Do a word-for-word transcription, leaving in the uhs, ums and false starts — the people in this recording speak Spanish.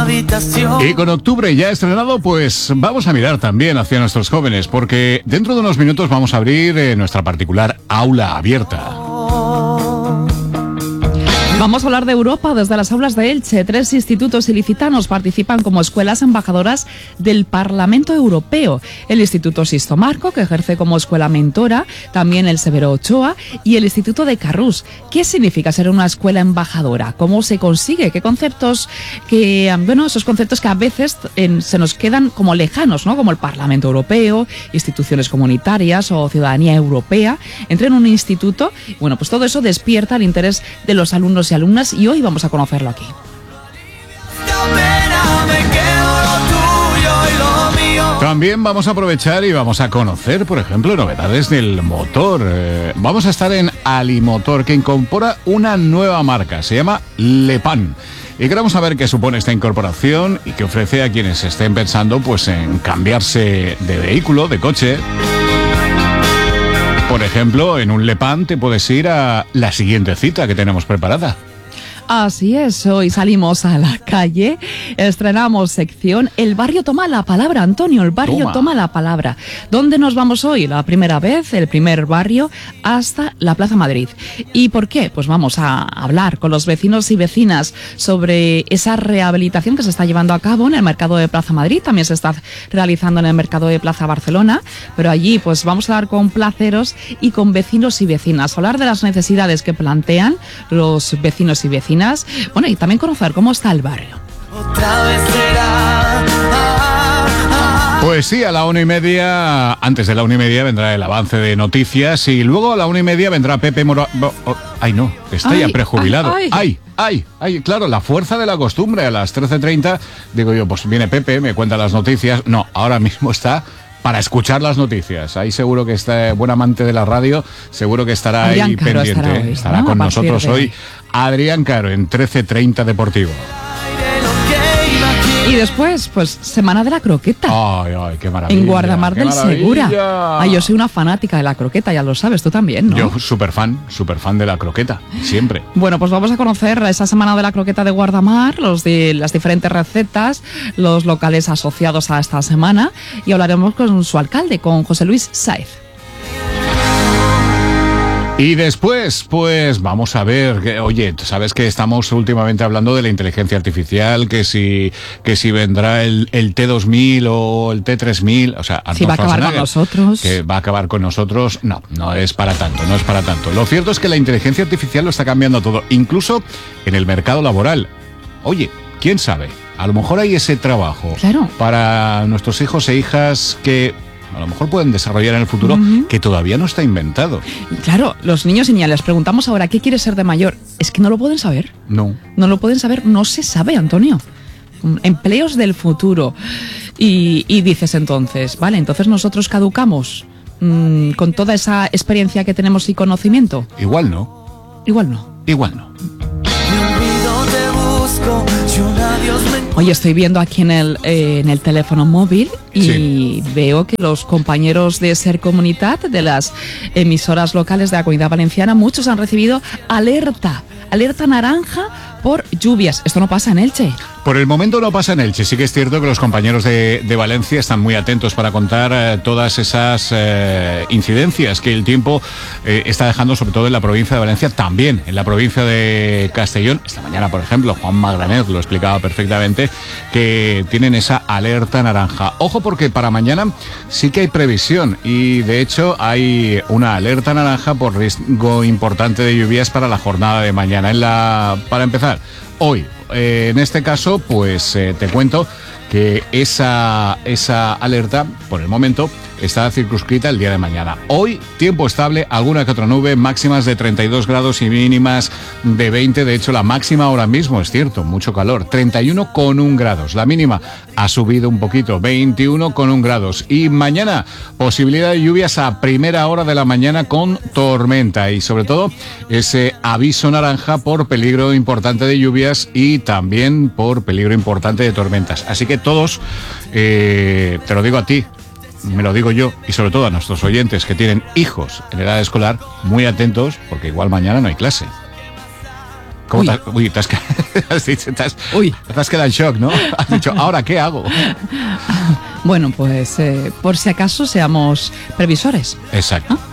habitación. Y con octubre ya estrenado, pues vamos a mirar también hacia nuestros jóvenes, porque dentro de unos minutos vamos a abrir eh, nuestra particular aula abierta. Vamos a hablar de Europa desde las aulas de Elche. Tres institutos ilicitanos participan como escuelas embajadoras del Parlamento Europeo. El Instituto Sisto Marco, que ejerce como escuela mentora, también el Severo Ochoa y el Instituto de Carrús. ¿Qué significa ser una escuela embajadora? ¿Cómo se consigue? ¿Qué conceptos que, bueno, esos conceptos que a veces en, se nos quedan como lejanos, ¿no? Como el Parlamento Europeo, instituciones comunitarias o ciudadanía europea. Entré en un instituto, bueno, pues todo eso despierta el interés de los alumnos y alumnas, y hoy vamos a conocerlo aquí. También vamos a aprovechar y vamos a conocer, por ejemplo, novedades del motor. Eh, vamos a estar en Alimotor, que incorpora una nueva marca, se llama Lepan. Y queremos saber qué supone esta incorporación y qué ofrece a quienes estén pensando pues en cambiarse de vehículo, de coche. Por ejemplo, en un Lepan te puedes ir a la siguiente cita que tenemos preparada. Así es, hoy salimos a la calle, estrenamos sección El Barrio Toma la Palabra, Antonio, el Barrio Toma, Toma la Palabra. ¿Dónde nos vamos hoy? La primera vez, el primer barrio, hasta la Plaza Madrid. ¿Y por qué? Pues vamos a hablar con los vecinos y vecinas sobre esa rehabilitación que se está llevando a cabo en el mercado de Plaza Madrid, también se está realizando en el mercado de Plaza Barcelona, pero allí pues vamos a hablar con placeros y con vecinos y vecinas, hablar de las necesidades que plantean los vecinos y vecinas. Bueno, y también conocer cómo está el barrio. Otra vez será, ah, ah. Pues sí, a la una y media, antes de la una y media vendrá el avance de noticias y luego a la una y media vendrá Pepe Moro... Oh, ay, no, está ay, ya prejubilado. Ay, ay, ay, ay, claro, la fuerza de la costumbre. A las trece treinta, digo yo, pues viene Pepe, me cuenta las noticias. No, ahora mismo está para escuchar las noticias. Ahí seguro que está buen amante de la radio, seguro que estará Adrián ahí Caro pendiente. Estará, hoy, estará ¿no? con nosotros hoy Adrián Caro en trece treinta Deportivo. Y después, pues, Semana de la Croqueta. Ay, ay, qué maravilla. En Guardamar del maravilla. Segura. Ay, yo soy una fanática de la croqueta, ya lo sabes, tú también, ¿no? Yo súper fan, súper fan de la croqueta, siempre. Bueno, pues vamos a conocer esa Semana de la Croqueta de Guardamar, los de las diferentes recetas, los locales asociados a esta semana, y hablaremos con su alcalde, con José Luis Sáez. Y después, pues vamos a ver, que, oye, sabes que estamos últimamente hablando de la inteligencia artificial, que si que si vendrá el, el T dos mil o el T tres mil, o sea, si va a acabar con nosotros. Que va a acabar con nosotros, no, no es para tanto, no es para tanto. Lo cierto es que la inteligencia artificial lo está cambiando todo, incluso en el mercado laboral. Oye, ¿quién sabe? A lo mejor hay ese trabajo claro. para nuestros hijos e hijas que a lo mejor pueden desarrollar en el futuro, uh-huh. que todavía no está inventado. Claro, los niños y niñas les preguntamos ahora ¿qué quieres ser de mayor? Es que no lo pueden saber. No. No lo pueden saber, no se sabe, Antonio. Empleos del futuro. Y, y dices entonces, vale, entonces nosotros caducamos mmm, con toda esa experiencia que tenemos y conocimiento. Igual no. Igual no. Igual no. Hoy estoy viendo aquí en el, eh, en el teléfono móvil y sí. veo que los compañeros de Ser Comunitat, de las emisoras locales de la Comunidad Valenciana, muchos han recibido alerta, alerta naranja por lluvias. Esto no pasa en Elche. Por el momento no pasa en Elche. Sí que es cierto que los compañeros de, de Valencia están muy atentos para contar eh, todas esas eh, incidencias que el tiempo eh, está dejando, sobre todo en la provincia de Valencia, también en la provincia de Castellón. Esta mañana, por ejemplo, Juan Magranet lo explicaba perfectamente, que tienen esa alerta naranja. Ojo, porque para mañana sí que hay previsión y de hecho hay una alerta naranja por riesgo importante de lluvias para la jornada de mañana. En la, para empezar, hoy, eh, en este caso, pues eh, te cuento que esa, esa alerta, por el momento, está circunscrita el día de mañana. Hoy, tiempo estable, alguna que otra nube, máximas de treinta y dos grados y mínimas de veinte. De hecho, la máxima ahora mismo, es cierto, mucho calor, treinta y uno coma uno grados. La mínima ha subido un poquito, veintiuno coma uno grados. Y mañana, posibilidad de lluvias a primera hora de la mañana con tormenta. Y sobre todo, ese aviso naranja por peligro importante de lluvias y también por peligro importante de tormentas. Así que todos, eh, te lo digo a ti, me lo digo yo y sobre todo a nuestros oyentes que tienen hijos en edad escolar, muy atentos porque igual mañana no hay clase. ¿Cómo Uy. te has, uy, te has, que- has dicho, te has- Uy. te has quedado en shock, ¿no? Has dicho, ¿ahora qué hago? Bueno, pues eh, por si acaso seamos previsores. Exacto. ¿Ah?